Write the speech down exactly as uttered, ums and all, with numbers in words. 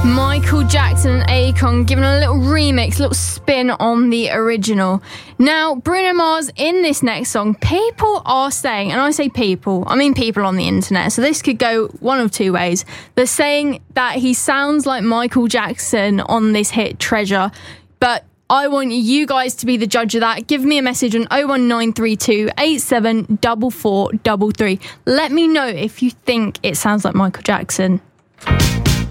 Michael Jackson and Akon giving a little remix, a little spin on the original. Now, Bruno Mars in this next song, people are saying, and I say people, I mean people on the internet, so this could go one of two ways. They're saying that he sounds like Michael Jackson on this hit Treasure, but I want you guys to be the judge of that. Give me a message on oh one nine three two eight seven four four three three. Let me know if you think it sounds like Michael Jackson.